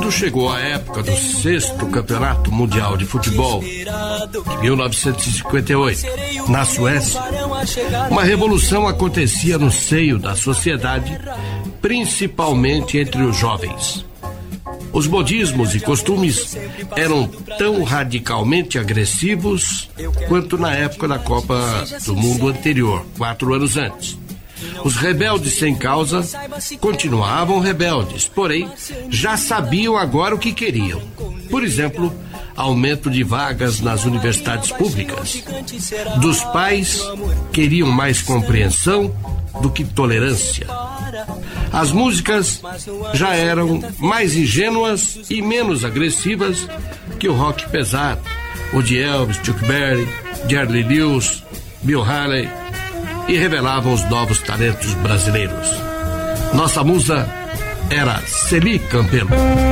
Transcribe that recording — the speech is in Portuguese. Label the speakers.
Speaker 1: Quando chegou a época do 6º Campeonato Mundial de Futebol, em 1958, na Suécia, uma revolução acontecia no seio da sociedade, principalmente entre os jovens. Os modismos e costumes eram tão radicalmente agressivos quanto na época da Copa do Mundo anterior, 4 anos antes. Os rebeldes sem causa continuavam rebeldes, porém já sabiam agora o que queriam. Por exemplo, aumento de vagas nas universidades públicas. Dos pais, queriam mais compreensão do que tolerância. As músicas já eram mais ingênuas e menos agressivas que o rock pesado, o de Elvis, Chuck Berry, Jerry Lee Lewis, Bill Haley, e revelavam os novos talentos brasileiros. Nossa musa era Celi Campelo.